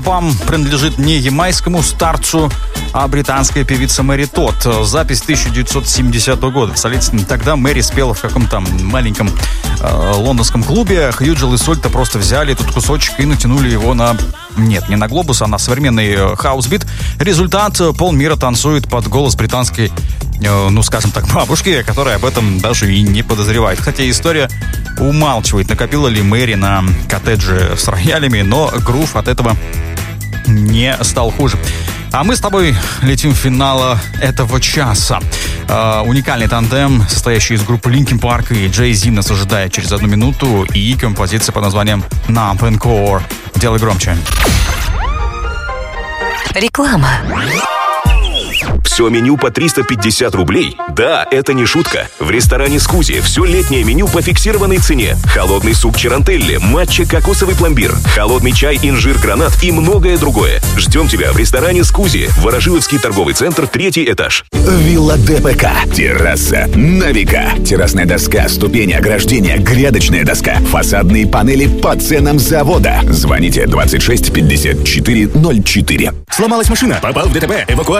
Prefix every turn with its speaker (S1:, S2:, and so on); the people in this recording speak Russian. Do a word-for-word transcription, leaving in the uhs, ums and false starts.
S1: Вам принадлежит не ямайскому старцу, а британская певица Мэри Тодд. Запись тысяча девятьсот семидесятого года. Представляете, тогда Мэри спела в каком-то маленьком э, лондонском клубе. Хьюджел и Сольта просто взяли этот кусочек и натянули его на... Нет, не на глобус, а на современный э, хаус-бит. Результат: полмира танцует под голос британской, э, ну, скажем так, бабушки, которая об этом даже и не подозревает. Хотя история умалчивает, накопила ли Мэри на коттедже с роялями, но грув от этого не стал хуже. А мы с тобой летим в финал этого часа. Э, уникальный тандем, состоящий из группы Linkin Park и Jay-Z, нас ожидает через одну минуту. И композиция под названием Numb and Core. Делай громче.
S2: Реклама.
S3: Все меню по триста пятьдесят рублей? Да, это не шутка. В ресторане «Скузи» все летнее меню по фиксированной цене. Холодный суп чарантелли, матча кокосовый пломбир, холодный чай инжир-гранат и многое другое. Ждем тебя в ресторане «Скузи», Ворошиловский торговый центр, третий этаж.
S4: Вилла ДПК. Терраса на века. Террасная доска, ступени ограждения, грядочная доска, фасадные панели по ценам завода. Звоните двадцать шесть пятьдесят четыре ноль четыре.
S5: Сломалась машина, попал в ДТП, эвакуация.